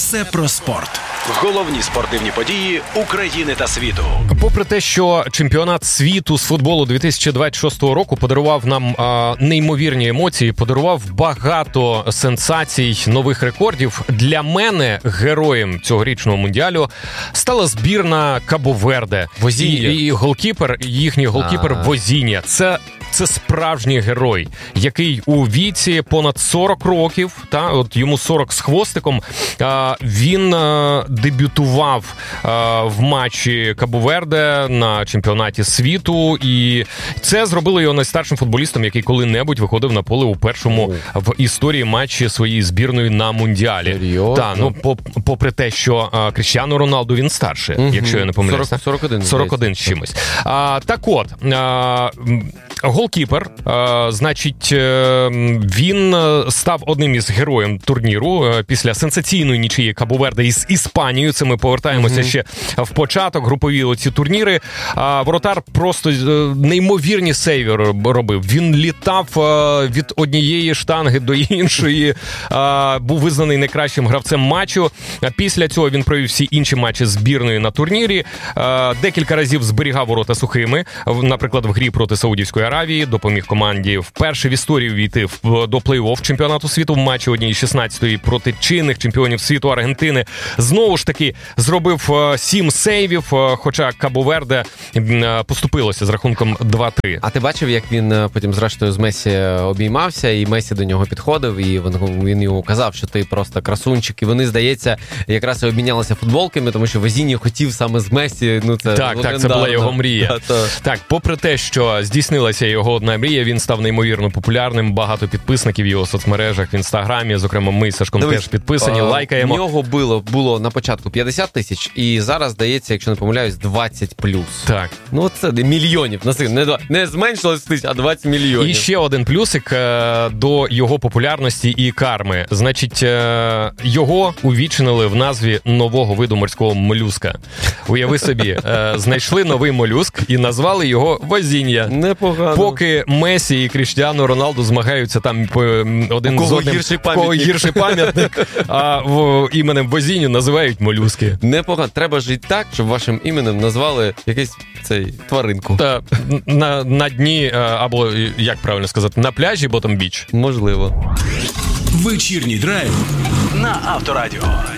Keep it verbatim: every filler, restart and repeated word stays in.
Усе про спорт. Головні спортивні події України та світу. Попри те, що чемпіонат світу з футболу дві тисячі двадцять шостого року подарував нам а, неймовірні емоції, подарував багато сенсацій, нових рекордів, для мене героєм цьогорічного мундіалю стала збірна Кабо-Верде. Возінья. І, і голкіпер, їхній голкіпер А. Возінья. Це Це справжній герой, який у віці понад сорок років, та от йому сорок з хвостиком, а, він а, дебютував а, в матчі Кабо-Верде на чемпіонаті світу, і це зробило його найстаршим футболістом, який коли-небудь виходив на поле у першому О. в історії матчі своєї збірної на мундіалі. Серйозно? Так, ну по, попри те, що а, Кріштіану Роналду він старший, угу. якщо я не помиляюсь. сорок, сорок один. сорок один з чимось. А, так от, а, голкіпер, е, значить, е, він став одним із героїв турніру е, після сенсаційної нічиї Кабо-Верде із Іспанією. Це ми повертаємося mm-hmm. ще в початок, групові оці турніри. А воротар просто е, неймовірні сейви робив. Він літав е, від однієї штанги до іншої, е, був визнаний найкращим гравцем матчу. Після цього він провів всі інші матчі збірної на турнірі. Е, декілька разів зберігав ворота сухими, наприклад, в грі проти Саудівської Аравії, допоміг команді вперше в історії війти до плей-офф чемпіонату світу в матчі однієї шістнадцятої проти чинних чемпіонів світу Аргентини. Знову ж таки, зробив сім сейвів, хоча Кабо-Верде поступилося з рахунком два-три. А ти бачив, як він потім зрештою з Месі обіймався, і Месі до нього підходив, і він, він йому казав, що ти просто красунчик, і вони, здається, якраз і обмінялися футболками, тому що Возінья хотів саме з Месі, ну це Так, так, це була його мрія. Да, то... Так, попри те, що здійснилася його одна мрія, він став неймовірно популярним, багато підписників в його соцмережах, в Інстаграмі, зокрема ми з Сашком Дивись, теж підписані, а, лайкаємо. В нього було, було на початку п'ятдесят тисяч, і зараз, здається, якщо не помиляюсь, двадцять плюс. Так. Ну це мільйонів, не, не зменшилось тисяч, а двадцять мільйонів. І ще один плюсик е, до його популярності і карми. Значить, е, його увічнили в назві нового виду морського молюска. Уяви собі, е, знайшли новий молюск і назвали його Возінья. Непогано. Поки Месі і Кріштіану Роналду змагаються там по, один з одним, гірший в кого гірший пам'ятник, а в, іменем Возіню називають молюски. Непогано. Треба жити так, щоб вашим іменем назвали якийсь цей тваринку. Та, на, на дні, або, як правильно сказати, на пляжі Ботом Біч. Можливо. Вечірній драйв на Авторадіо.